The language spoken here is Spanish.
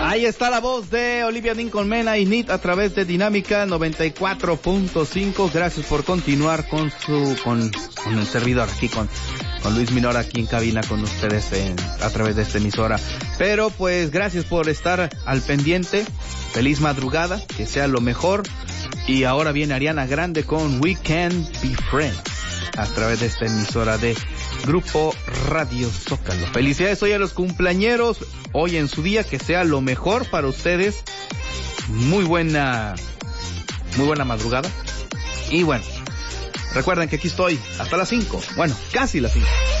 Ahí está la voz de Olivia Lincoln Mena y Nit a través de Dinámica 94.5. Gracias por continuar con el servidor aquí, con Luis Minor aquí en cabina con ustedes a través de esta emisora. Pero pues gracias por estar al pendiente. Feliz madrugada, que sea lo mejor. Y ahora viene Ariana Grande con We Can Be Friends a través de esta emisora de Grupo Radio Zócalo. Felicidades hoy a los cumpleañeros, hoy en su día, que sea lo mejor para ustedes. Muy buena madrugada. Y bueno, recuerden que aquí estoy hasta las 5, bueno, casi las 5.